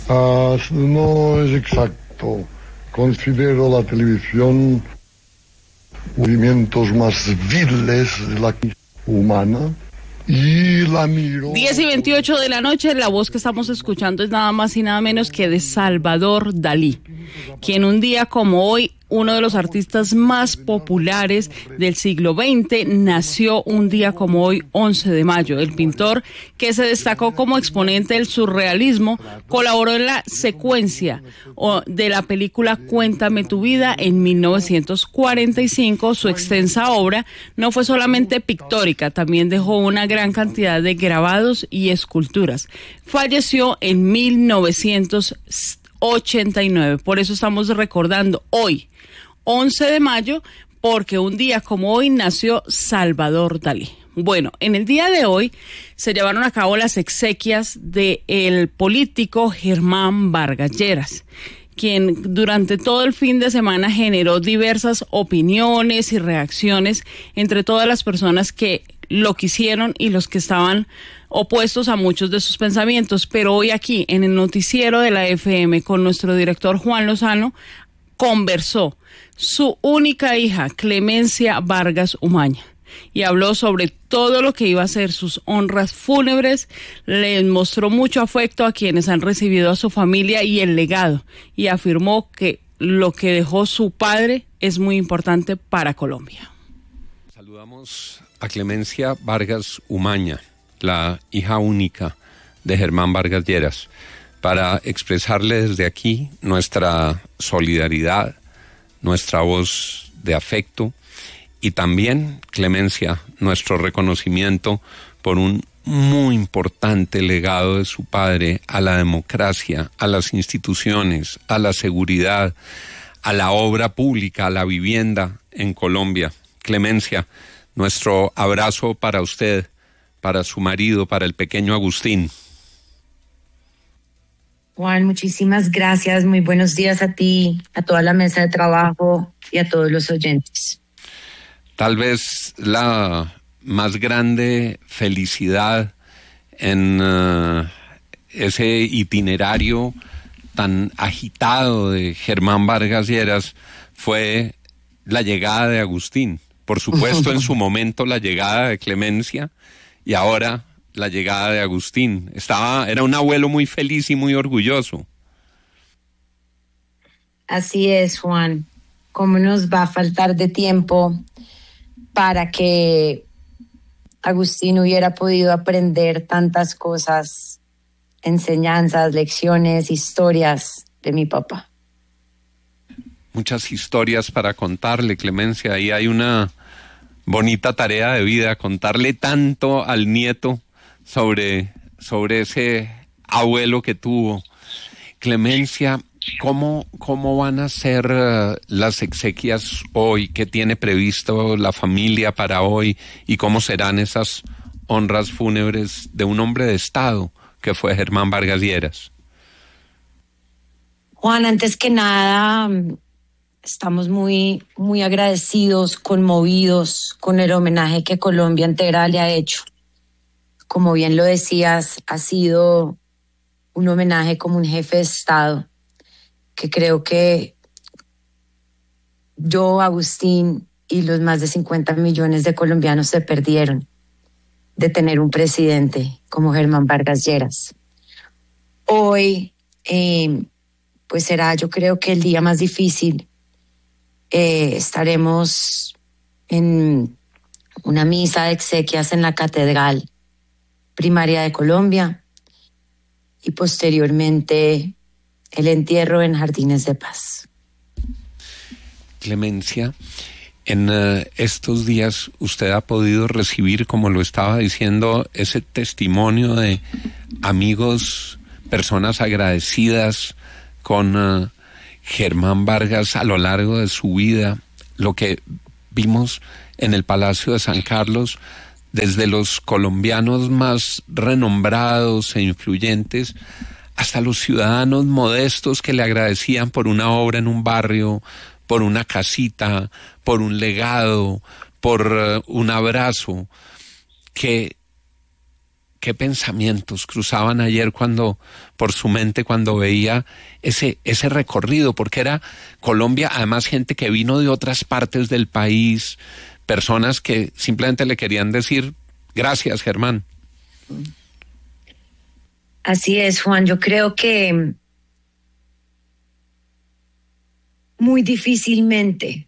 No es exacto. Considero la televisión movimientos más viles de la humana y la miro. 10:28 de la noche, la voz que estamos escuchando es nada más y nada menos que de Salvador Dalí, quien un día como hoy, uno de los artistas más populares del siglo XX, nació un día como hoy, 11 de mayo. El pintor, que se destacó como exponente del surrealismo, colaboró en la secuencia de la película Cuéntame tu vida en 1945. Su extensa obra no fue solamente pictórica, también dejó una gran cantidad de grabados y esculturas. Falleció en 1989, por eso estamos recordando hoy, 11 de mayo, porque un día como hoy nació Salvador Dalí. Bueno, en el día de hoy se llevaron a cabo las exequias del político Germán Vargas Lleras, quien durante todo el fin de semana generó diversas opiniones y reacciones entre todas las personas que lo quisieron y los que estaban opuestos a muchos de sus pensamientos. Pero hoy aquí, en el noticiero de la FM, con nuestro director Juan Lozano, conversó su única hija, Clemencia Vargas Umaña, y habló sobre todo lo que iba a ser sus honras fúnebres. Les mostró mucho afecto a quienes han recibido a su familia y el legado, y afirmó que lo que dejó su padre es muy importante para Colombia. Saludamos a Clemencia Vargas Umaña, la hija única de Germán Vargas Lleras, para expresarle desde aquí nuestra solidaridad, nuestra voz de afecto y también, Clemencia, nuestro reconocimiento por un muy importante legado de su padre a la democracia, a las instituciones, a la seguridad, a la obra pública, a la vivienda en Colombia. Clemencia, nuestro abrazo para usted, para su marido, para el pequeño Agustín. Juan, muchísimas gracias. Muy buenos días a ti, a toda la mesa de trabajo y a todos los oyentes. Tal vez la más grande felicidad en ese itinerario tan agitado de Germán Vargas Lleras fue la llegada de Agustín. Por supuesto, en su momento la llegada de Clemencia y ahora la llegada de Agustín. Era un abuelo muy feliz y muy orgulloso. Así es, Juan. ¿Cómo nos va a faltar de tiempo para que Agustín hubiera podido aprender tantas cosas, enseñanzas, lecciones, historias de mi papá? Muchas historias para contarle, Clemencia. Ahí hay una bonita tarea de vida, contarle tanto al nieto sobre ese abuelo que tuvo. Clemencia, ¿cómo van a ser las exequias hoy? ¿Qué tiene previsto la familia para hoy? ¿Y cómo serán esas honras fúnebres de un hombre de Estado que fue Germán Vargas Lleras? Juan, antes que nada, estamos muy, muy agradecidos, conmovidos con el homenaje que Colombia entera le ha hecho. Como bien lo decías, ha sido un homenaje como un jefe de Estado, que creo que yo, Agustín y los más de 50 millones de colombianos se perdieron de tener un presidente como Germán Vargas Lleras. Hoy, pues será, yo creo que el día más difícil. Estaremos en una misa de exequias en la Catedral Primaria de Colombia y posteriormente el entierro en Jardines de Paz. Clemencia, en estos días usted ha podido recibir, como lo estaba diciendo, ese testimonio de amigos, personas agradecidas con Germán Vargas a lo largo de su vida, lo que vimos en el Palacio de San Carlos, desde los colombianos más renombrados e influyentes hasta los ciudadanos modestos que le agradecían por una obra en un barrio, por una casita, por un legado, por un abrazo. ¿Qué ¿Qué pensamientos cruzaban ayer por su mente cuando veía ese recorrido? Porque era Colombia, además gente que vino de otras partes del país, personas que simplemente le querían decir gracias, Germán. Así es, Juan. Yo creo que muy difícilmente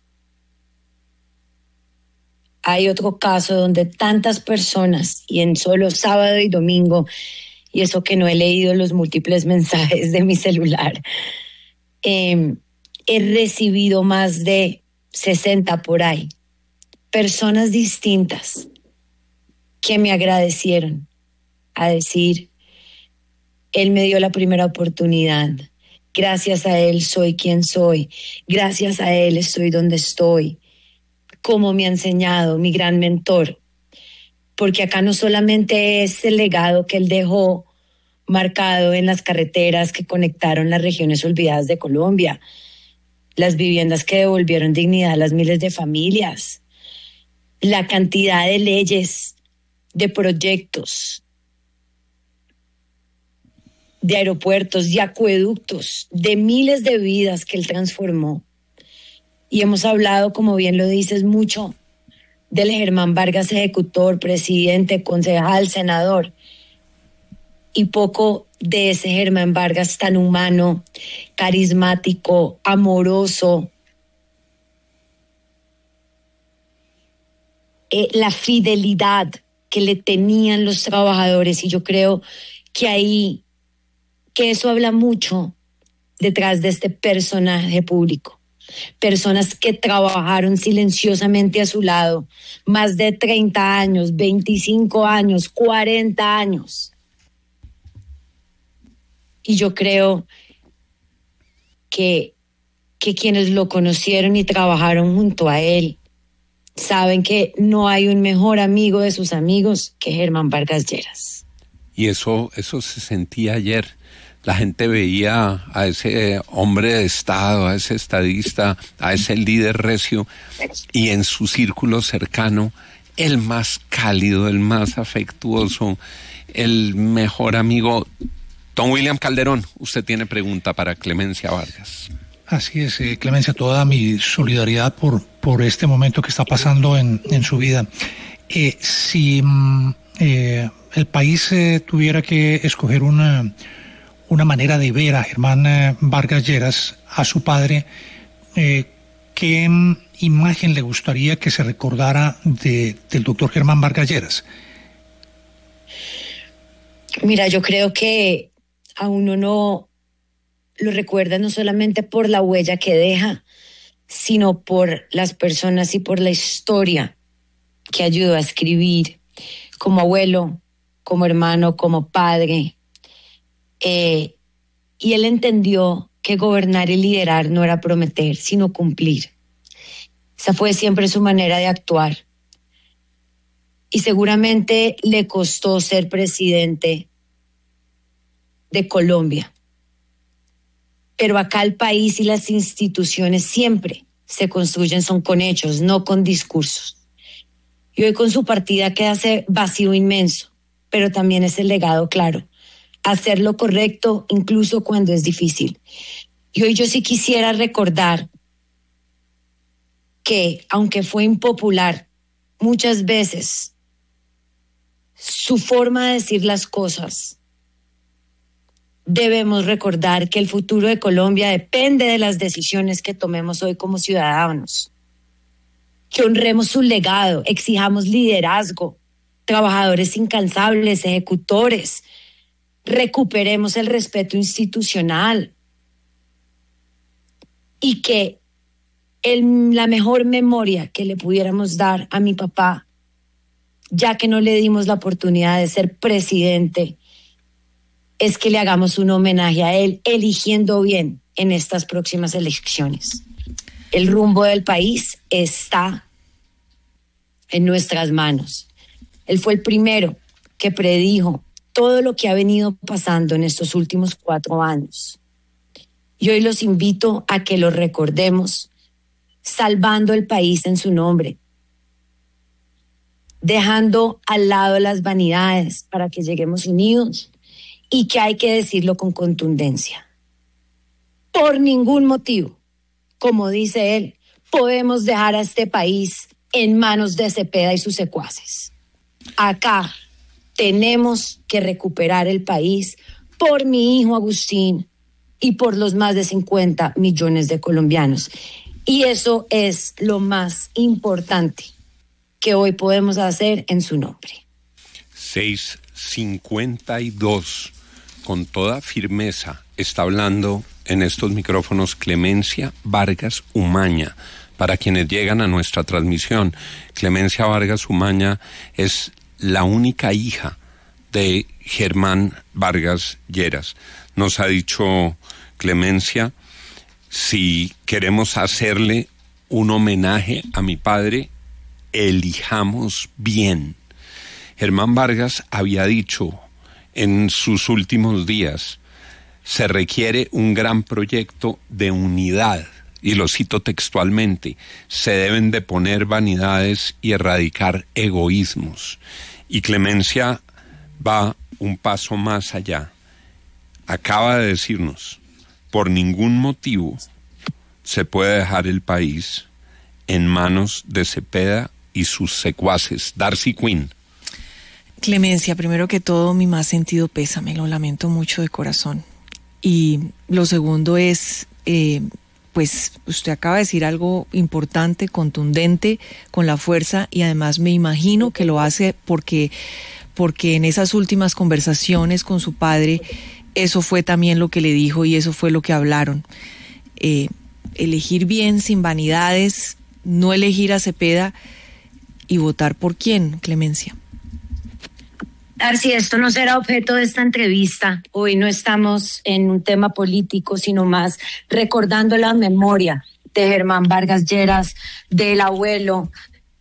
hay otro caso donde tantas personas, y en solo sábado y domingo, y eso que no he leído los múltiples mensajes de mi celular, he recibido más de 60 por ahí, personas distintas que me agradecieron, a decir, él me dio la primera oportunidad, gracias a él soy quien soy, gracias a él estoy donde estoy, como me ha enseñado, mi gran mentor. Porque acá no solamente es el legado que él dejó marcado en las carreteras que conectaron las regiones olvidadas de Colombia, las viviendas que devolvieron dignidad a las miles de familias, la cantidad de leyes, de proyectos, de aeropuertos, de acueductos, de miles de vidas que él transformó. Y hemos hablado, como bien lo dices, mucho del Germán Vargas, ejecutor, presidente, concejal, senador, y poco de ese Germán Vargas tan humano, carismático, amoroso, la fidelidad que le tenían los trabajadores. Y yo creo que eso habla mucho detrás de este personaje público. Personas que trabajaron silenciosamente a su lado, más de 30 años, 25 años, 40 años. Y yo creo que quienes lo conocieron y trabajaron junto a él saben que no hay un mejor amigo de sus amigos que Germán Vargas Lleras. Y eso se sentía ayer. La gente veía a ese hombre de Estado, a ese estadista, a ese líder recio, y en su círculo cercano, el más cálido, el más afectuoso, el mejor amigo. Don William Calderón, usted tiene pregunta para Clemencia Vargas. Así es, Clemencia, toda mi solidaridad por este momento que está pasando en su vida. Si el país tuviera que escoger una manera de ver a Germán Vargas Lleras, a su padre, ¿qué imagen le gustaría que se recordara del doctor Germán Vargas Lleras? Mira, yo creo que a uno no lo recuerda no solamente por la huella que deja, sino por las personas y por la historia que ayudó a escribir, como abuelo, como hermano, como padre. Y él entendió que gobernar y liderar no era prometer, sino cumplir. Esa fue siempre su manera de actuar. Y seguramente le costó ser presidente de Colombia. Pero acá el país y las instituciones siempre se construyen son con hechos, no con discursos. Y hoy con su partida queda ese vacío inmenso, pero también es el legado claro. Hacer lo correcto incluso cuando es difícil. Y hoy yo sí quisiera recordar que, aunque fue impopular muchas veces, su forma de decir las cosas, debemos recordar que el futuro de Colombia depende de las decisiones que tomemos hoy como ciudadanos. Que honremos su legado, exijamos liderazgo, trabajadores incansables, ejecutores, recuperemos el respeto institucional y que la mejor memoria que le pudiéramos dar a mi papá, ya que no le dimos la oportunidad de ser presidente, es que le hagamos un homenaje a él, eligiendo bien en estas próximas elecciones. El rumbo del país está en nuestras manos. Él fue el primero que predijo todo lo que ha venido pasando en estos últimos 4 años. Y hoy los invito a que lo recordemos, salvando el país en su nombre. dejando al lado las vanidades para que lleguemos unidos y que hay que decirlo con contundencia. Por ningún motivo, como dice él, podemos dejar a este país en manos de Cepeda y sus secuaces. Acá tenemos que recuperar el país por mi hijo Agustín y por los más de 50 millones de colombianos. Y eso es lo más importante que hoy podemos hacer en su nombre. 6:52, con toda firmeza, está hablando en estos micrófonos Clemencia Vargas Umaña. Para quienes llegan a nuestra transmisión, Clemencia Vargas Umaña es la única hija de Germán Vargas Lleras. Nos ha dicho Clemencia, si queremos hacerle un homenaje a mi padre, elijamos bien. Germán Vargas había dicho en sus últimos días, se requiere un gran proyecto de unidad, y lo cito textualmente, se deben de poner vanidades y erradicar egoísmos. Y Clemencia va un paso más allá. Acaba de decirnos, por ningún motivo se puede dejar el país en manos de Cepeda y sus secuaces. Darcy Quinn. Clemencia, primero que todo, mi más sentido pésame, lo lamento mucho de corazón. Y lo segundo es, pues usted acaba de decir algo importante, contundente, con la fuerza, y además me imagino que lo hace porque en esas últimas conversaciones con su padre, eso fue también lo que le dijo y eso fue lo que hablaron. Elegir bien, sin vanidades, no elegir a Cepeda y votar por quién, Clemencia. Darcy, esto no será objeto de esta entrevista. Hoy no estamos en un tema político, sino más recordando la memoria de Germán Vargas Lleras, del abuelo,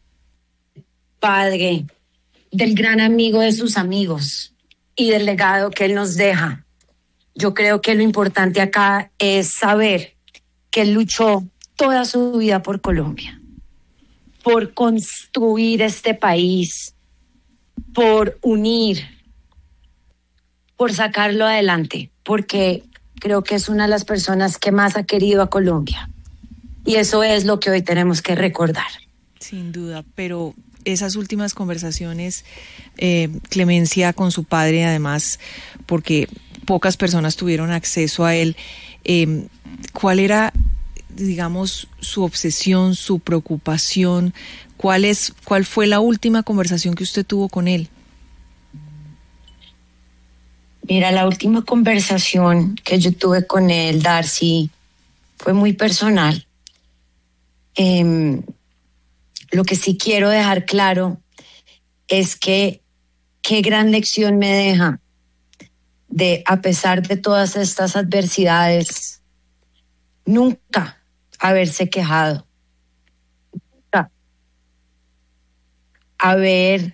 padre, del gran amigo de sus amigos y del legado que él nos deja. Yo creo que lo importante acá es saber que él luchó toda su vida por Colombia, por construir este país, por unir, por sacarlo adelante, porque creo que es una de las personas que más ha querido a Colombia. Y eso es lo que hoy tenemos que recordar. Sin duda, pero esas últimas conversaciones, Clemencia con su padre, además, porque pocas personas tuvieron acceso a él, ¿cuál era, digamos, su obsesión, su preocupación? ¿Cuál fue la última conversación que usted tuvo con él? Mira, la última conversación que yo tuve con él, Darcy, fue muy personal. Lo que sí quiero dejar claro es que qué gran lección me deja de, a pesar de todas estas adversidades, nunca haberse quejado. Haber,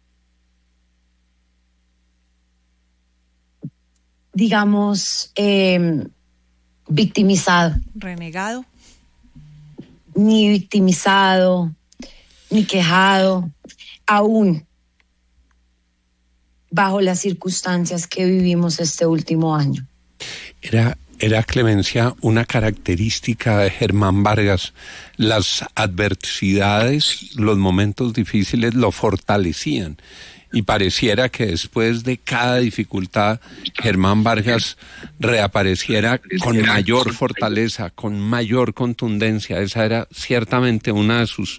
digamos, victimizado. ¿Renegado? Ni victimizado, ni quejado, aún bajo las circunstancias que vivimos este último año. Era, Clemencia, una característica de Germán Vargas. Las adversidades, los momentos difíciles lo fortalecían. Y pareciera que después de cada dificultad, Germán Vargas reapareciera con mayor fortaleza, con mayor contundencia. Esa era ciertamente una de sus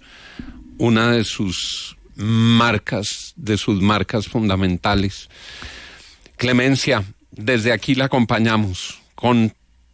marcas fundamentales. Clemencia, desde aquí la acompañamos con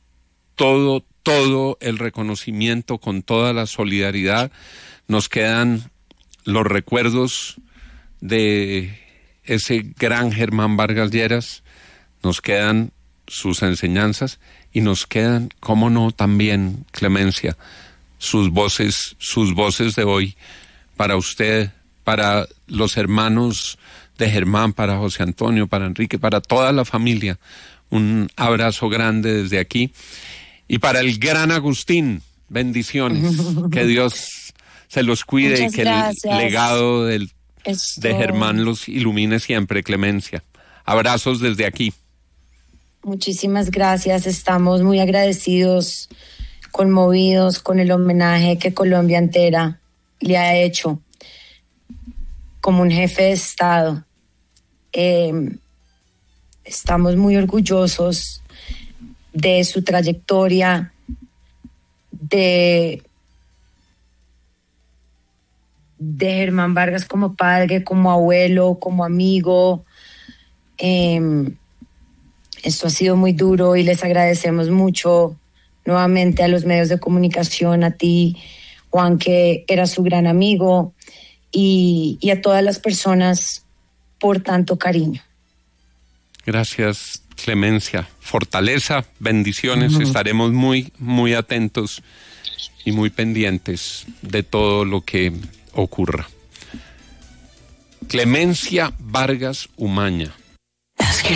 todo el reconocimiento, con toda la solidaridad. Nos quedan los recuerdos de ese gran Germán Vargas Lleras, nos quedan sus enseñanzas y nos quedan, cómo no, también, Clemencia, sus voces de hoy, para usted, para los hermanos de Germán, para José Antonio, para Enrique, para toda la familia. Un abrazo grande desde aquí. Y para el gran Agustín, bendiciones. Que Dios se los cuide. Muchas y que gracias. El legado del de Germán los ilumine siempre, Clemencia. Abrazos desde aquí. Muchísimas gracias, estamos muy agradecidos, conmovidos con el homenaje que Colombia entera le ha hecho como un jefe de Estado. Estamos muy orgullosos de su trayectoria, de Germán Vargas como padre, como abuelo, como amigo. Esto ha sido muy duro y les agradecemos mucho nuevamente a los medios de comunicación, a ti, Juan, que era su gran amigo, y a todas las personas por tanto cariño. Gracias, Clemencia. Fortaleza, bendiciones. Estaremos muy, muy atentos y muy pendientes de todo lo que ocurra. Clemencia Vargas Umaña.